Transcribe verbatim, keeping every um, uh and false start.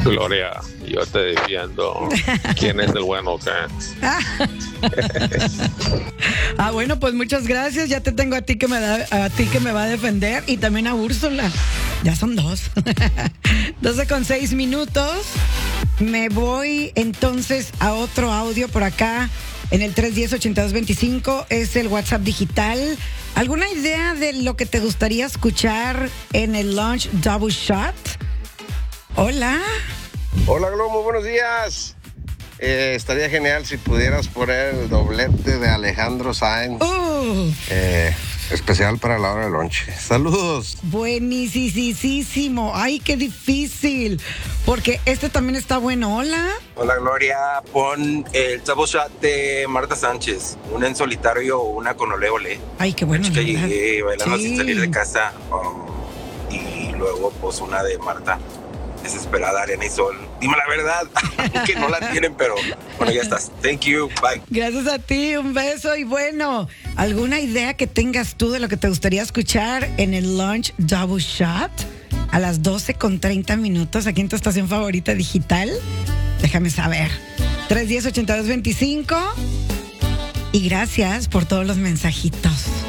Gloria, yo te defiendo. ¿Quién es el bueno o qué? Ah, bueno, pues muchas gracias. Ya te tengo a ti que me da, a ti que me va a defender y también a Úrsula. Ya son dos. doce con seis minutos. Me voy entonces a otro audio por acá en el tres uno cero, ocho dos dos cinco. Es el WhatsApp digital. ¿Alguna idea de lo que te gustaría escuchar en el Lunch Double Shot? Hola. Hola, Glo, muy buenos días. Eh, estaría genial si pudieras poner el doblete de Alejandro Sanz. Uh. Eh, especial para la hora del lonche. Saludos. Buenísimo. Ay, qué difícil. Porque este también está bueno. Hola. Hola, Gloria. Pon el Double Shot de Marta Sánchez. Una en solitario o una con ole ole. Ay, qué bueno. Que llegué bailando Sí. sin salir de casa. Um, y luego, pues, una de Marta. Desesperada, arena y sol. Dime la verdad, que no la tienen, pero bueno, ya estás. Thank you, bye. Gracias a ti, un beso. Y bueno, ¿alguna idea que tengas tú de lo que te gustaría escuchar en el Lunch Double Shot? A las doce con treinta minutos, aquí en tu estación favorita digital. Déjame saber. tres uno cero, ocho dos dos cinco. Y gracias por todos los mensajitos.